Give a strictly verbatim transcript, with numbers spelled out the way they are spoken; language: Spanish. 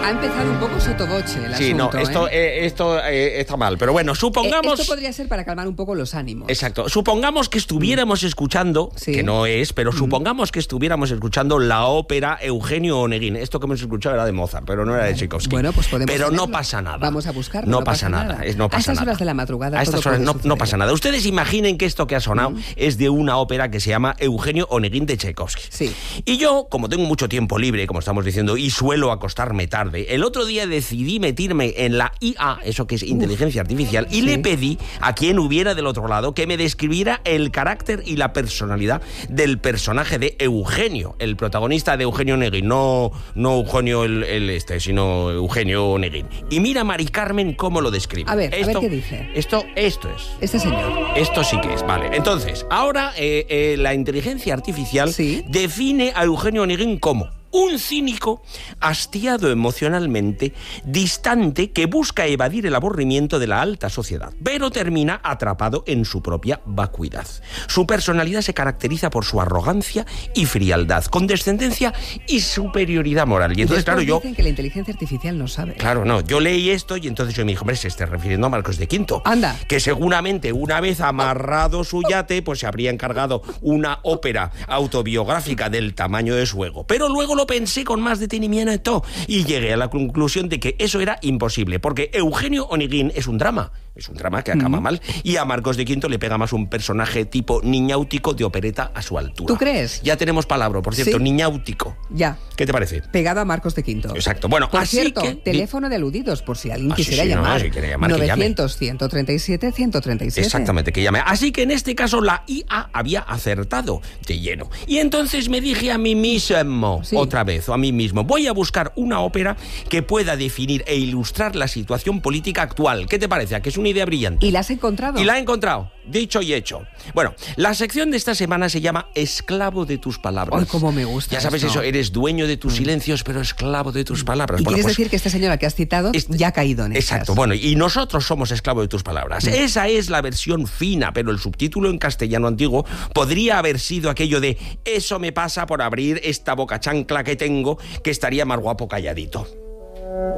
Ha empezado un poco sotoboche el Sí, asunto, no, esto, ¿eh? eh, esto eh, está mal. Pero bueno, supongamos... Eh, esto podría ser para calmar un poco los ánimos. Exacto. Supongamos que estuviéramos mm. escuchando, sí. que no es, pero mm. supongamos que estuviéramos escuchando la ópera Eugenio Oneguin. Esto que hemos escuchado era de Mozart, pero no era de Tchaikovsky. Bueno, pues podemos Pero tenerlo. No pasa nada. Vamos a buscarlo. No, no pasa, pasa nada. nada. Es, no pasa a estas nada. horas de la madrugada A estas todo horas no, suceder. no pasa nada. Ustedes imaginen que esto que ha sonado mm. es de una ópera que se llama Eugenio Oneguin de Tchaikovsky. Sí. Y yo, como tengo mucho tiempo libre, como estamos diciendo, y suelo acostarme tarde, el otro día decidí meterme en la I A, eso que es inteligencia Uf. artificial, y sí. le pedí a quien hubiera del otro lado que me describiera el carácter y la personalidad del personaje de Eugenio, el protagonista de Eugenio Oneguin, no, no Eugenio el, el este, sino Eugenio Oneguin. Y mira, Mari Carmen, cómo lo describe. A ver, esto, a ver qué dice. Esto, esto es. Este señor. Esto sí que es, vale. Entonces, ahora eh, eh, la inteligencia artificial ¿Sí? define a Eugenio Oneguin como un cínico, hastiado emocionalmente, distante, que busca evadir el aburrimiento de la alta sociedad, pero termina atrapado en su propia vacuidad. Su personalidad se caracteriza por su arrogancia y frialdad, condescendencia y superioridad moral. Y entonces, claro, yo... dicen que la inteligencia artificial no sabe. Claro, no. Yo leí esto y entonces yo me dije, hombre, se está refiriendo a Marcos de Quinto. Anda. Que seguramente una vez amarrado su yate, pues se habría encargado una ópera autobiográfica del tamaño de su ego. Pero luego lo pensé con más detenimiento y llegué a la conclusión de que eso era imposible, porque Eugenio Oneguin es un drama, es un drama que acaba mm. mal, y a Marcos de Quinto le pega más un personaje tipo niñáutico de opereta a su altura. ¿Tú crees? Ya tenemos palabra, por cierto, ¿Sí? Niñáutico. Ya. ¿Qué te parece? Pegado a Marcos de Quinto. Exacto. Bueno, por así cierto, que... teléfono de aludidos, por si alguien ah, quisiera sí, sí, llamar. No, si quiere llamar novecientos, ciento treinta y siete, ciento treinta y siete. Exactamente, que llame. Así que en este caso la I A había acertado de lleno. Y entonces me dije a mí mismo, sí. otra vez, o a mí mismo, voy a buscar una ópera que pueda definir e ilustrar la situación política actual. ¿Qué te parece? ¿A que es una idea brillante? ¿Y la has encontrado? Y la he encontrado. Dicho y hecho. Bueno, la sección de esta semana se llama Esclavo de tus palabras. ¡Ay, cómo me gusta! Ya sabes esto. eso, eres dueño de tus mm. silencios, pero esclavo de tus palabras. ¿Y bueno, quieres pues, decir que esta señora que has citado es, ya ha caído en esas? Exacto, bueno, y nosotros somos esclavos de tus palabras. Mm. Esa es la versión fina, pero el subtítulo en castellano antiguo podría haber sido aquello de eso me pasa por abrir esta boca chancla que tengo, que estaría más guapo calladito.